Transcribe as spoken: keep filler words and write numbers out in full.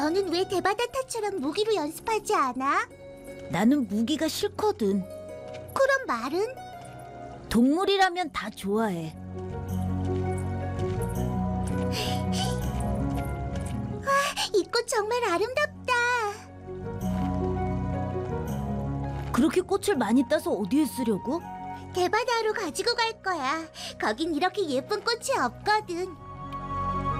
너는 왜 대바다타처럼 무기로 연습하지 않아? 나는 무기가 싫거든. 그럼 말은? 동물이라면 다 좋아해. 이 꽃 정말 아름답다. 그렇게 꽃을 많이 따서 어디에 쓰려고? 대바다로 가지고 갈 거야. 거긴 이렇게 예쁜 꽃이 없거든.